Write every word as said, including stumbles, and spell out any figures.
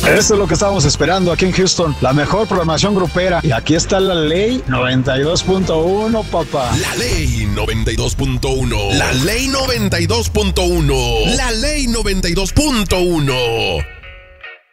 Eso es lo que estábamos esperando aquí en Houston. La mejor programación grupera. Y aquí está la ley noventa y dos punto uno, papá. La ley noventa y dos punto uno. La ley noventa y dos punto uno. La ley noventa y dos punto uno.